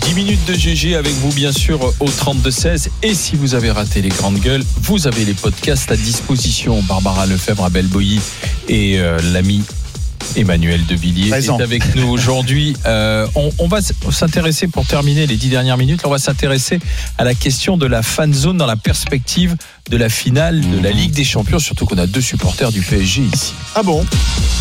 10 minutes de GG avec vous, bien sûr, au 32-16. Et si vous avez raté les grandes gueules, vous avez les podcasts à disposition. Barbara Lefebvre, Abel Boilly et l'ami Emmanuel Devilliers est avec nous aujourd'hui. On va s'intéresser, pour terminer les 10 dernières minutes, on va s'intéresser à la question de la fan zone dans la perspective de la finale de la Ligue des Champions, surtout qu'on a 2 supporters du PSG ici. Ah bon ?